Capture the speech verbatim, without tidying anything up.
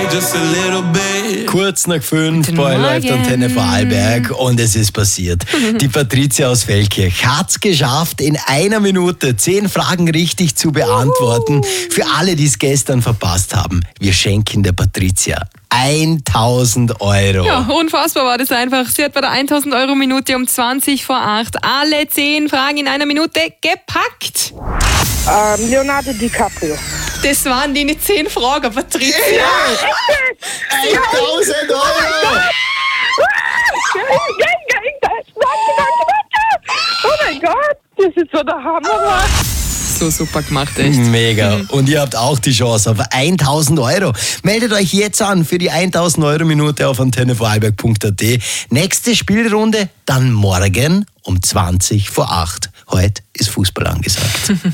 just a little bit. Kurz nach fünf Guten bei läuft Morgen. Antenne Vorarlberg und es ist passiert. Die Patricia aus Feldkirch hat's geschafft, in einer Minute zehn Fragen richtig zu beantworten. Für alle, die es gestern verpasst haben, wir schenken der Patricia tausend Euro. Ja, unfassbar war das einfach. Sie hat bei der tausend Euro Minute um zwanzig vor acht alle zehn Fragen in einer Minute gepackt. Ähm, Leonardo DiCaprio. Das waren die zehn Fragen, Patricia. tausend Euro! Danke, danke, danke. Oh mein Gott, das ist so der Hammer. So super gemacht, echt. Mega. Und ihr habt auch die Chance auf tausend Euro. Meldet euch jetzt an für die tausend Euro Minute auf antenne vorarlberg punkt a t. Nächste Spielrunde dann morgen um zwanzig vor acht. Heute ist Fußball angesagt.